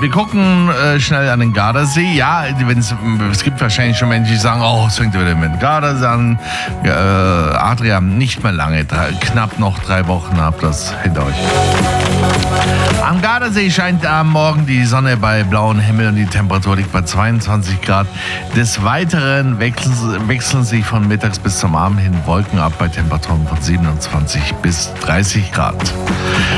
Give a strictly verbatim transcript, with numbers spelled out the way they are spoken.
wir gucken äh, schnell an den Gardasee. Ja, wenn's, es gibt wahrscheinlich schon Menschen, die sagen, oh, es fängt wieder mit dem Gardasee an. Äh, Adrian, nicht mehr lange, drei, knapp noch drei Wochen habt das hinter euch. Am Gardasee scheint am Morgen die Sonne bei blauem Himmel und die Temperatur liegt bei zweiundzwanzig Grad. Des Weiteren wechseln, wechseln sich von mittags bis zum Abend hin Wolken ab bei Temperaturen von siebenundzwanzig bis dreißig Grad.